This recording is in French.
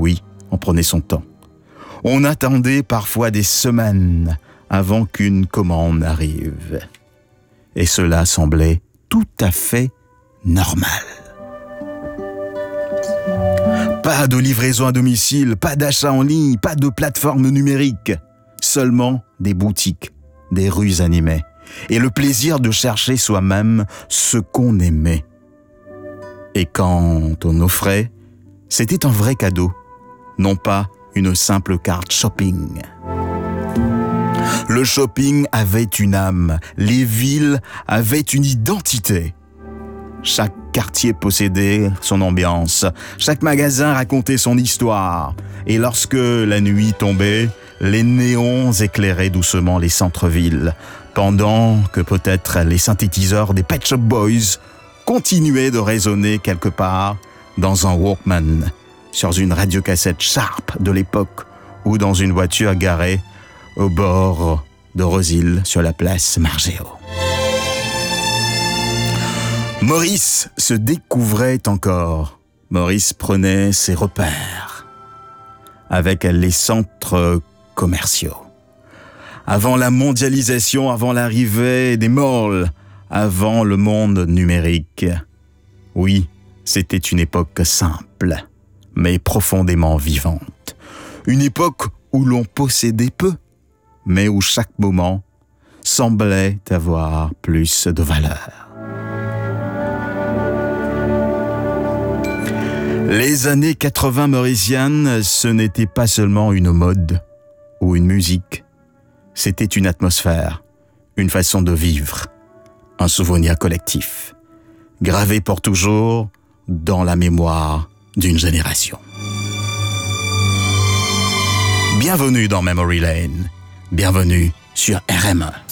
oui, on prenait son temps. On attendait parfois des semaines avant qu'une commande arrive. Et cela semblait tout à fait normal. Pas de livraison à domicile, pas d'achat en ligne, pas de plateforme numérique. Seulement des boutiques, des rues animées. Et le plaisir de chercher soi-même ce qu'on aimait. Et quand on offrait, c'était un vrai cadeau, non pas une simple carte shopping. Le shopping avait une âme, les villes avaient une identité. Chaque quartier possédait son ambiance, chaque magasin racontait son histoire. Et lorsque la nuit tombait, les néons éclairaient doucement les centres-villes, pendant que peut-être les synthétiseurs des Pet Shop Boys continuaient de résonner quelque part dans un Walkman, sur une radiocassette Sharp de l'époque ou dans une voiture garée au bord de Rosil sur la place Margéo. Maurice se découvrait encore. Maurice prenait ses repères avec les centres commerciaux. Avant la mondialisation, avant l'arrivée des malls, avant le monde numérique. Oui, c'était une époque simple, mais profondément vivante. Une époque où l'on possédait peu, mais où chaque moment semblait avoir plus de valeur. Les années 80 mauriciennes, ce n'était pas seulement une mode ou une musique. C'était une atmosphère, une façon de vivre, un souvenir collectif, gravé pour toujours dans la mémoire d'une génération. Bienvenue dans Memory Lane, bienvenue sur RME.